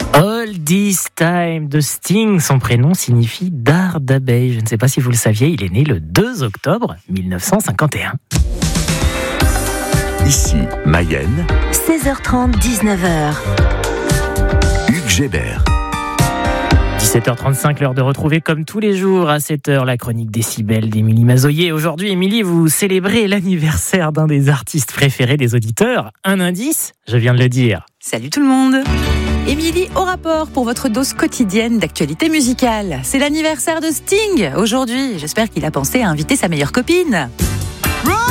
All This Time de Sting, son prénom signifie dard d'abeille. Je ne sais pas si vous le saviez, il est né le 2 octobre 1951. Ici, Mayenne, 16h30, 19h. Hugues Gébert. 17h35, l'heure de retrouver comme tous les jours à 7h la chronique Décibel d'Émilie Mazoyer. Aujourd'hui, Émilie, vous célébrez l'anniversaire d'un des artistes préférés des auditeurs. Un indice, je viens de le dire. Salut tout le monde. Émilie au rapport pour votre dose quotidienne d'actualité musicale. C'est l'anniversaire de Sting aujourd'hui. J'espère qu'il a pensé à inviter sa meilleure copine.